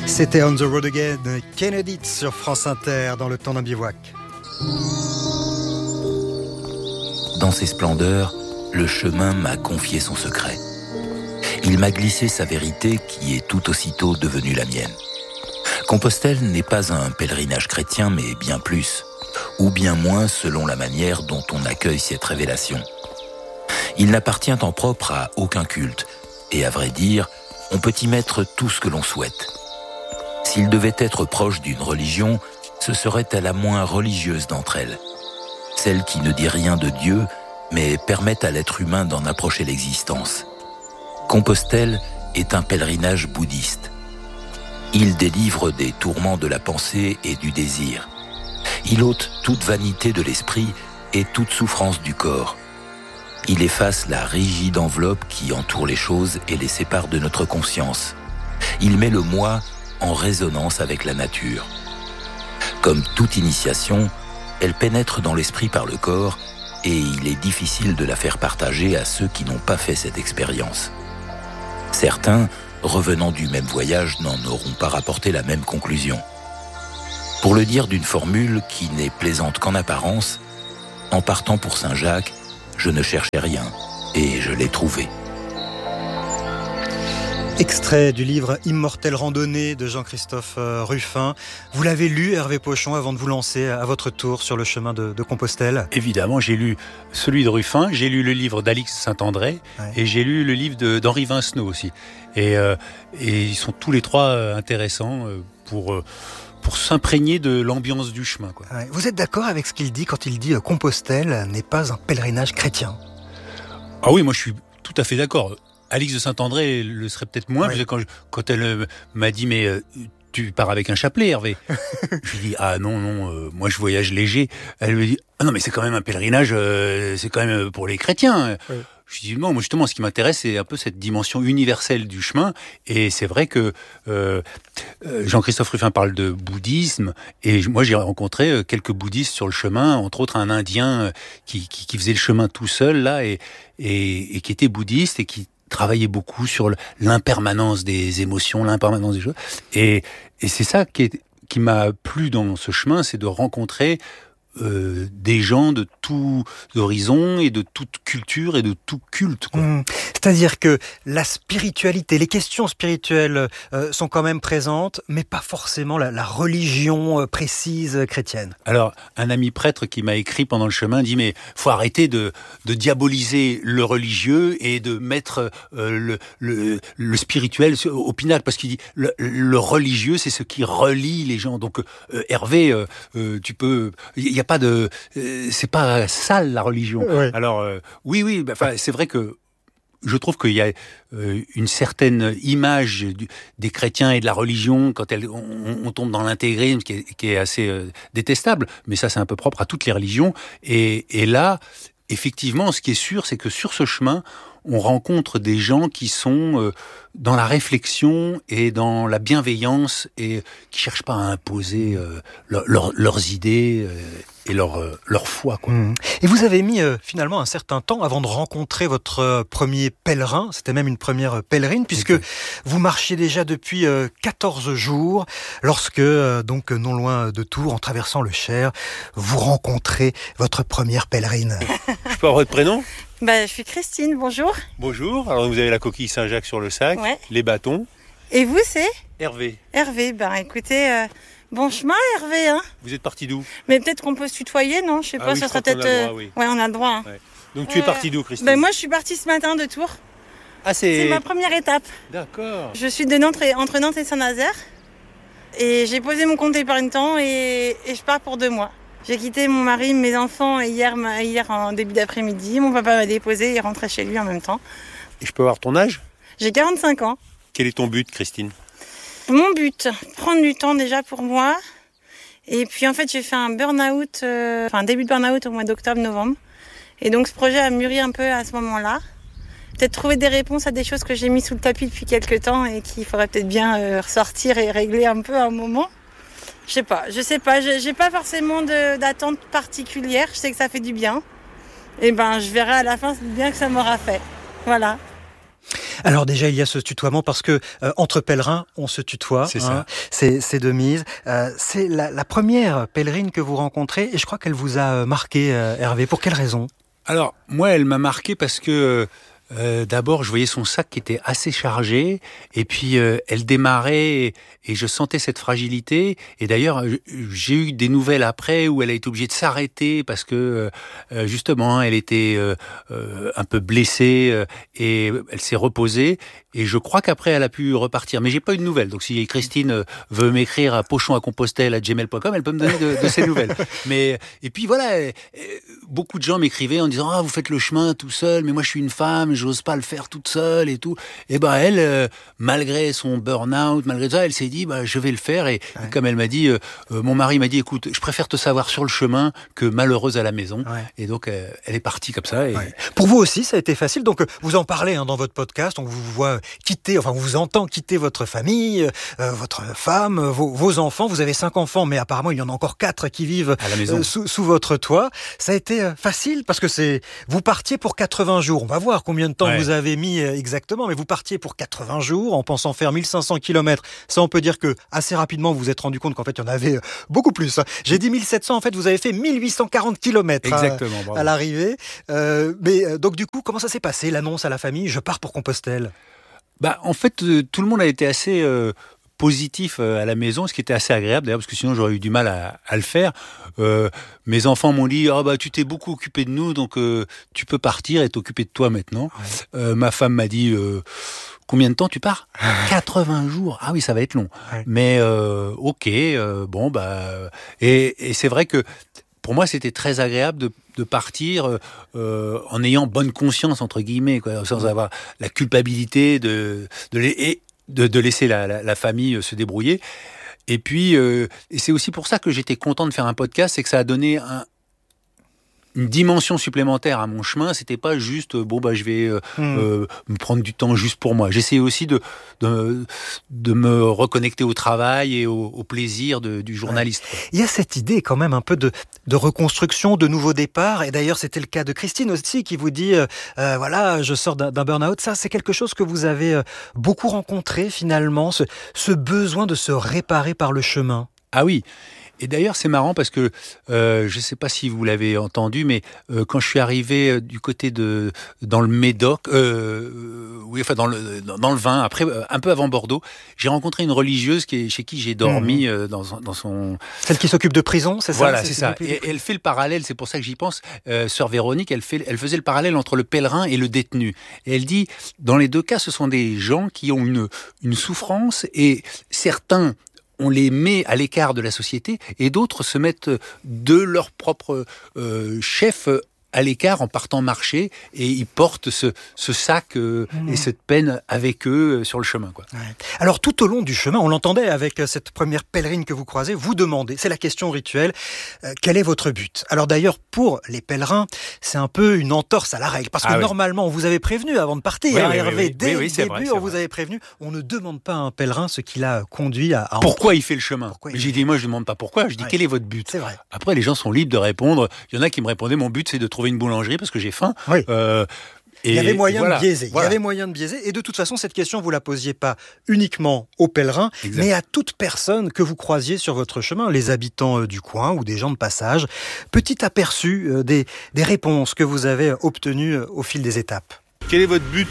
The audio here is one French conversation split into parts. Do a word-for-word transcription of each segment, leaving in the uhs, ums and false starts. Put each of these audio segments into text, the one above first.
C'était On the Road Again, Kennedy sur France Inter, dans le temps d'un bivouac. Dans ses splendeurs, le chemin m'a confié son secret. Il m'a glissé sa vérité qui est tout aussitôt devenue la mienne. Compostelle n'est pas un pèlerinage chrétien, mais bien plus, ou bien moins selon la manière dont on accueille cette révélation. Il n'appartient en propre à aucun culte, et à vrai dire, on peut y mettre tout ce que l'on souhaite. S'il devait être proche d'une religion, ce serait à la moins religieuse d'entre elles. Celle qui ne dit rien de Dieu, mais permet à l'être humain d'en approcher l'existence. Compostelle est un pèlerinage bouddhiste. Il délivre des tourments de la pensée et du désir. Il ôte toute vanité de l'esprit et toute souffrance du corps. Il efface la rigide enveloppe qui entoure les choses et les sépare de notre conscience. Il met le moi en résonance avec la nature. Comme toute initiation, elle pénètre dans l'esprit par le corps et il est difficile de la faire partager à ceux qui n'ont pas fait cette expérience. Certains, revenant du même voyage, n'en auront pas rapporté la même conclusion. Pour le dire d'une formule qui n'est plaisante qu'en apparence, en partant pour Saint-Jacques, je ne cherchais rien et je l'ai trouvé. Extrait du livre Immortelle randonnée de Jean-Christophe Rufin. Vous l'avez lu, Hervé Pochon, avant de vous lancer à votre tour sur le chemin de, de Compostelle? Évidemment, j'ai lu celui de Rufin, j'ai lu le livre d'Alix Saint-André, ouais. Et j'ai lu le livre de, d'Henri Vincenot aussi. Et, euh, et ils sont tous les trois intéressants pour... Euh, pour s'imprégner de l'ambiance du chemin, quoi. Ouais. Vous êtes d'accord avec ce qu'il dit quand il dit euh, Compostelle n'est pas un pèlerinage chrétien? Ah oui, moi je suis tout à fait d'accord. Alix de Saint-André le serait peut-être moins, ouais. Parce que quand, je, quand elle euh, m'a dit mais euh, tu pars avec un chapelet, Hervé. Je lui dis ah non non, euh, moi je voyage léger. Elle me dit ah non mais c'est quand même un pèlerinage, euh, c'est quand même pour les chrétiens. Ouais. Je dis non, moi justement, ce qui m'intéresse, c'est un peu cette dimension universelle du chemin. Et c'est vrai que euh, Jean-Christophe Rufin parle de bouddhisme, et moi j'ai rencontré quelques bouddhistes sur le chemin, entre autres un Indien qui, qui, qui faisait le chemin tout seul là, et, et, et qui était bouddhiste et qui travaillait beaucoup sur l'impermanence des émotions, l'impermanence des choses. Et, et c'est ça qui, est, qui m'a plu dans ce chemin, c'est de rencontrer Euh, des gens de tous horizons et de toute culture et de tout culte, quoi. Mmh. C'est-à-dire que la spiritualité, les questions spirituelles euh, sont quand même présentes, mais pas forcément la, la religion euh, précise chrétienne. Alors, un ami prêtre qui m'a écrit pendant le chemin dit mais faut arrêter de, de diaboliser le religieux et de mettre euh, le, le, le spirituel au pinacle, parce qu'il dit le, le religieux c'est ce qui relie les gens. Donc euh, Hervé, euh, euh, tu peux, il y a pas de, euh, c'est pas sale la religion. Ouais. Alors euh, oui, oui, bah, c'est vrai que je trouve qu'il y a euh, une certaine image du, des chrétiens et de la religion quand elle, on, on tombe dans l'intégrisme qui est, qui est assez euh, détestable. Mais ça, c'est un peu propre à toutes les religions. Et, et là, effectivement, ce qui est sûr, c'est que sur ce chemin, on rencontre des gens qui sont euh, dans la réflexion et dans la bienveillance et qui cherchent pas à imposer euh, leur, leur, leurs idées euh, et leur, euh, leur foi, quoi. Mmh. Et vous avez mis euh, finalement un certain temps avant de rencontrer votre euh, premier pèlerin, c'était même une première pèlerine, puisque okay. Vous marchiez déjà depuis euh, quatorze jours, lorsque, euh, donc non loin de Tours, en traversant le Cher, vous rencontrez votre première pèlerine. Je peux avoir votre prénom ? Bah, je suis Christine, bonjour. Bonjour, alors vous avez la coquille Saint-Jacques sur le sac, ouais. Les bâtons. Et vous, c'est ? Hervé. Hervé, ben bah, écoutez, euh, bon chemin Hervé. Hein. Vous êtes parti d'où ? Mais peut-être qu'on peut se tutoyer, non ? Je sais ah pas, oui, ça je sera peut-être... On a le droit, oui. Ouais, on a le droit. Hein. Ouais. Donc tu euh, es parti d'où, Christine ? Ben moi, je suis partie ce matin de Tours. Ah, c'est... C'est ma première étape. D'accord. Je suis de Nantes et, entre Nantes et Saint-Nazaire. Et j'ai posé mon compte épargne-temps et, et je pars pour deux mois. J'ai quitté mon mari, mes enfants hier, hier en début d'après-midi. Mon papa m'a déposé, il rentrait chez lui en même temps. Et je peux avoir ton âge ? J'ai quarante-cinq ans. Quel est ton but, Christine ? Mon but, prendre du temps déjà pour moi. Et puis en fait, j'ai fait un burn-out, euh, enfin un début de burn-out au mois d'octobre-novembre. Et donc ce projet a mûri un peu à ce moment-là. Peut-être trouver des réponses à des choses que j'ai mis sous le tapis depuis quelques temps et qu'il faudrait peut-être bien euh, ressortir et régler un peu à un moment. Je sais pas, je sais pas, j'ai pas forcément de, d'attente particulière, je sais que ça fait du bien. Et ben, je verrai à la fin bien que ça m'aura fait. Voilà. Alors déjà, il y a ce tutoiement parce que euh, entre pèlerins, on se tutoie. C'est hein, ça. C'est, c'est de mise. Euh, c'est la, la première pèlerine que vous rencontrez et je crois qu'elle vous a marqué, euh, Hervé. Pour quelle raison ? Alors, moi, elle m'a marqué parce que euh, d'abord, je voyais son sac qui était assez chargé, et puis euh, elle démarrait, et, et je sentais cette fragilité. Et d'ailleurs, j'ai eu des nouvelles après où elle a été obligée de s'arrêter parce que euh, justement, elle était euh, euh, un peu blessée euh, et elle s'est reposée. Et je crois qu'après, elle a pu repartir. Mais j'ai pas eu de nouvelles. Donc, si Christine veut m'écrire à pochon à compostelle arobase gmail point com, elle peut me donner de, de ses nouvelles. Mais et puis voilà, beaucoup de gens m'écrivaient en disant ah vous faites le chemin tout seul, mais moi je suis une femme, j'ose pas le faire toute seule et tout. Et ben elle, euh, malgré son burn-out, malgré ça, elle s'est dit bah je vais le faire. Et, ouais. et comme elle m'a dit, euh, euh, mon mari m'a dit écoute, je préfère te savoir sur le chemin que malheureuse à la maison. Ouais. Et donc euh, elle est partie comme ça. Et... Ouais. Pour vous aussi, ça a été facile. Donc vous en parlez hein, dans votre podcast. On vous voit quitter, enfin on vous entend quitter votre famille, euh, votre femme, vos, vos enfants. Vous avez cinq enfants, mais apparemment il y en a encore quatre qui vivent à la maison. Euh, sous, sous votre toit. Ça a été euh, facile parce que c'est vous partiez pour quatre-vingts jours. On va voir combien de temps ouais. vous avez mis euh, exactement, mais vous partiez pour quatre-vingts jours en pensant faire mille cinq cents kilomètres. Ça, on peut dire que assez rapidement vous vous êtes rendu compte qu'en fait il y en avait euh, beaucoup plus. J'ai dit mille sept cents, en fait vous avez fait mille huit cent quarante kilomètres exactement, à, à l'arrivée. Euh, mais euh, donc du coup, comment ça s'est passé l'annonce à la famille ? Je pars pour Compostelle. Bah, en fait, euh, tout le monde a été assez euh, positif euh, à la maison, ce qui était assez agréable d'ailleurs, parce que sinon j'aurais eu du mal à, à le faire. Euh, mes enfants m'ont dit oh, bah, tu t'es beaucoup occupé de nous, donc euh, tu peux partir et t'occuper de toi maintenant. Ouais. Euh, ma femme m'a dit euh, combien de temps tu pars ? quatre-vingts jours. Ah oui, ça va être long. Ouais. Mais euh, ok, euh, bon, bah. Et, et c'est vrai que pour moi, c'était très agréable de, de partir euh, en ayant bonne conscience, entre guillemets, quoi, sans avoir la culpabilité de, de, et de, de laisser la, la, la famille se débrouiller. Et puis, euh, et c'est aussi pour ça que j'étais content de faire un podcast, c'est que ça a donné un, une dimension supplémentaire à mon chemin. C'était pas juste bon bah je vais euh, mmh. euh, me prendre du temps juste pour moi. J'essayais aussi de de, de me reconnecter au travail et au, au plaisir de, du journaliste. Ouais. Il y a cette idée quand même un peu de de reconstruction, de nouveau départ. Et d'ailleurs c'était le cas de Christine aussi qui vous dit euh, euh, voilà je sors d'un, d'un burn-out. Ça c'est quelque chose que vous avez euh, beaucoup rencontré finalement, ce ce besoin de se réparer par le chemin. Ah oui. Et d'ailleurs, c'est marrant parce que euh, je ne sais pas si vous l'avez entendu, mais euh, quand je suis arrivé euh, du côté de dans le Médoc, euh, oui, enfin dans le dans le vin, après un peu avant Bordeaux, j'ai rencontré une religieuse qui est, chez qui j'ai dormi mmh. euh, dans dans son. Celle qui s'occupe de prison, c'est ça ? Voilà, c'est, c'est ça. Et, et elle fait le parallèle. C'est pour ça que j'y pense. Euh, Sœur Véronique, elle fait, elle faisait le parallèle entre le pèlerin et le détenu. Et elle dit, dans les deux cas, ce sont des gens qui ont une une souffrance et certains. On les met à l'écart de la société et d'autres se mettent de leur propre euh, chef à l'écart en partant marcher et ils portent ce, ce sac euh, mmh. et cette peine avec eux euh, sur le chemin. Quoi. Ouais. Alors tout au long du chemin, on l'entendait avec cette première pèlerine que vous croisez, vous demandez, c'est la question rituelle, euh, quel est votre but ? Alors d'ailleurs pour les pèlerins, c'est un peu une entorse à la règle parce que ah, normalement oui. on vous avait prévenu avant de partir, oui, hein, oui, Hervé, oui, oui. dès oui, oui, le début vrai, on vous vrai. avait prévenu, on ne demande pas à un pèlerin ce qui l'a conduit à... à pourquoi en... il fait le chemin ? Mais j'ai dit moi je ne demande pas pourquoi, je dis ouais. quel est votre but ? C'est vrai. Après les gens sont libres de répondre, il y en a qui me répondaient mon but c'est de trouver une boulangerie parce que j'ai faim. Oui. Euh, et il y avait moyen voilà, de biaiser. Voilà. Il y avait moyen de biaiser. Et de toute façon, cette question, vous la posiez pas uniquement aux pèlerins, exact. mais à toute personne que vous croisiez sur votre chemin, les habitants du coin ou des gens de passage. Petit aperçu des, des réponses que vous avez obtenues au fil des étapes. Quel est votre but ?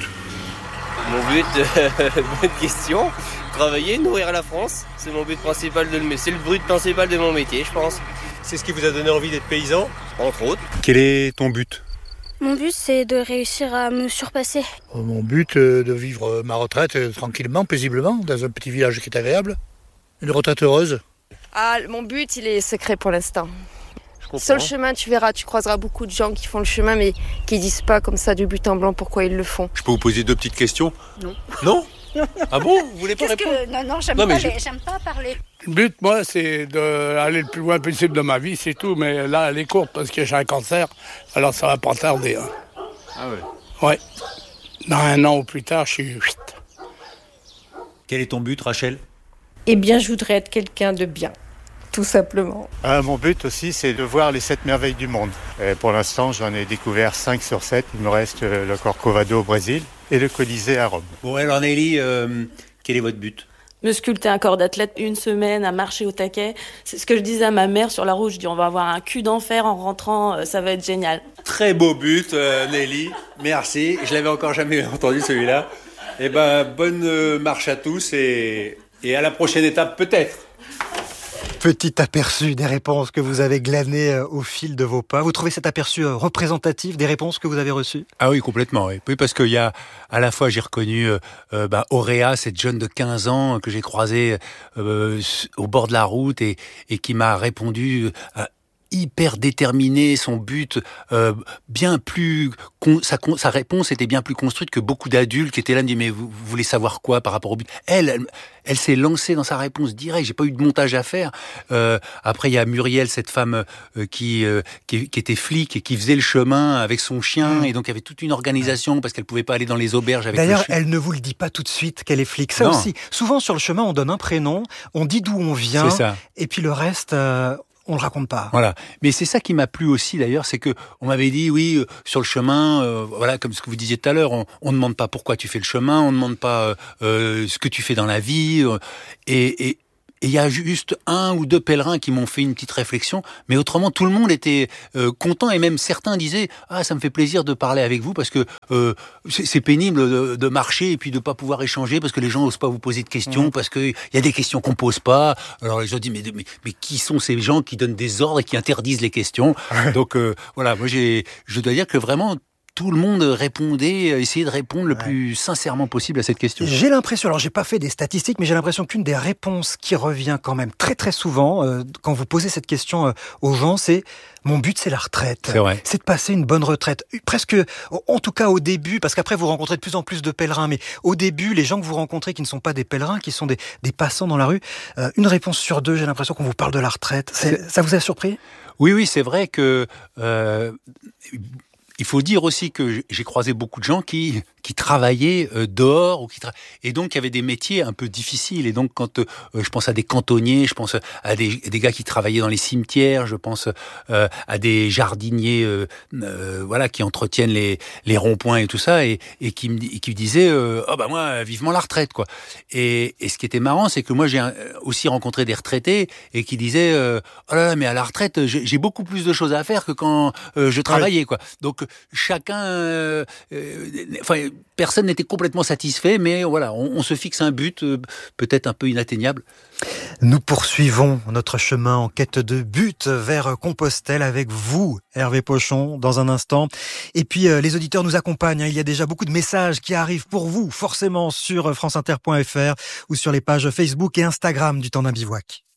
Mon but, euh, bonne question. Travailler, nourrir la France. C'est mon but principal de le, c'est le but principal de mon métier, je pense. C'est ce qui vous a donné envie d'être paysan ? Entre autres. Quel est ton but ? Mon but, c'est de réussir à me surpasser. Mon but, euh, de vivre ma retraite euh, tranquillement, paisiblement, dans un petit village qui est agréable. Une retraite heureuse. Ah, mon but, il est secret pour l'instant. Sur le chemin, tu verras, tu croiseras beaucoup de gens qui font le chemin, mais qui disent pas comme ça du but en blanc pourquoi ils le font. Je peux vous poser deux petites questions ? Non. Non ? Ah bon ? Vous voulez pas Qu'est-ce répondre ? que... Non, non, j'aime, non, pas je... les... j'aime pas parler. Le but, moi, c'est d'aller le plus loin possible de ma vie, c'est tout. Mais là, elle est courte parce que j'ai un cancer, alors ça va pas tarder. Hein. Ah ouais ? Ouais. Dans un an ou plus tard, je suis... Quel est ton but, Rachel ? Eh bien, je voudrais être quelqu'un de bien. tout simplement. Euh, mon but aussi, c'est de voir les sept merveilles du monde. Et pour l'instant, j'en ai découvert cinq sur sept. Il me reste le Corcovado au Brésil et le Colisée à Rome. Bon, alors Nelly, euh, quel est votre but ? Me sculpter un corps d'athlète une semaine à marcher au taquet. C'est ce que je disais à ma mère sur la route. Je dis on va avoir un cul d'enfer en rentrant, ça va être génial. Très beau but, euh, Nelly. Merci. Je l'avais encore jamais entendu celui-là. Eh ben, bonne marche à tous et, et à la prochaine étape peut-être. Petit aperçu des réponses que vous avez glanées au fil de vos pas. Vous trouvez cet aperçu représentatif des réponses que vous avez reçues ? Ah oui, complètement. Oui, oui parce qu'il y a, à la fois, j'ai reconnu euh, bah, Auréa, cette jeune de quinze ans que j'ai croisée euh, au bord de la route et, et qui m'a répondu euh, hyper déterminé, son but euh, bien plus con, sa, sa réponse était bien plus construite que beaucoup d'adultes qui étaient là, me disaient mais vous, vous voulez savoir quoi par rapport au but. Elle, elle, elle s'est lancée dans sa réponse directe. J'ai pas eu de montage à faire. Euh, après il y a Muriel, cette femme euh, qui, euh, qui qui était flic et qui faisait le chemin avec son chien mmh. et donc il y avait toute une organisation parce qu'elle pouvait pas aller dans les auberges avec. D'ailleurs, le chien. Elle ne vous le dit pas tout de suite qu'elle est flic. Ça non. aussi. Souvent sur le chemin, on donne un prénom, on dit d'où on vient, c'est ça. Et puis le reste. Euh... on le raconte pas. Voilà. Mais c'est ça qui m'a plu aussi d'ailleurs, c'est que on m'avait dit oui euh, sur le chemin, euh, voilà comme ce que vous disiez tout à l'heure, on, on demande pas pourquoi tu fais le chemin, on demande pas euh, ce que tu fais dans la vie, euh, et, et il y a juste un ou deux pèlerins qui m'ont fait une petite réflexion, mais autrement tout le monde était euh, content et même certains disaient ah ça me fait plaisir de parler avec vous parce que euh, c'est, c'est pénible de, de marcher et puis de pas pouvoir échanger parce que les gens osent pas vous poser de questions mmh. parce que il y a des questions qu'on pose pas. Alors les gens disent mais, mais mais qui sont ces gens qui donnent des ordres et qui interdisent les questions? Donc euh, voilà, moi j'ai je dois dire que vraiment tout le monde répondait, essayait de répondre le ouais. plus sincèrement possible à cette question. J'ai l'impression, alors j'ai pas fait des statistiques, mais j'ai l'impression qu'une des réponses qui revient quand même très très souvent euh, quand vous posez cette question euh, aux gens, c'est mon but c'est la retraite. C'est vrai. C'est de passer une bonne retraite. Presque, en tout cas au début, parce qu'après vous rencontrez de plus en plus de pèlerins, mais au début, les gens que vous rencontrez qui ne sont pas des pèlerins, qui sont des, des passants dans la rue, euh, une réponse sur deux, j'ai l'impression qu'on vous parle de la retraite. C'est, ça vous a surpris ? Oui, oui, c'est vrai que... Euh, il faut dire aussi que j'ai croisé beaucoup de gens qui qui travaillaient euh, dehors ou qui tra... et donc il y avait des métiers un peu difficiles et donc quand euh, je pense à des cantonniers, je pense à des, des gars qui travaillaient dans les cimetières, je pense euh, à des jardiniers euh, euh, voilà qui entretiennent les les ronds-points et tout ça et et qui me et qui me disaient euh, oh bah moi vivement la retraite quoi. Et et ce qui était marrant c'est que moi j'ai aussi rencontré des retraités et qui disaient euh, oh là là mais à la retraite j'ai, j'ai beaucoup plus de choses à faire que quand euh, je travaillais ouais. quoi. Donc chacun euh, euh, enfin personne n'était complètement satisfait, mais voilà, on, on se fixe un but euh, peut-être un peu inatteignable. Nous poursuivons notre chemin en quête de but vers Compostelle avec vous, Hervé Pochon, dans un instant. Et puis, euh, les auditeurs nous accompagnent. Hein. Il y a déjà beaucoup de messages qui arrivent pour vous, forcément, sur franceinter point f r ou sur les pages Facebook et Instagram du Temps d'un bivouac.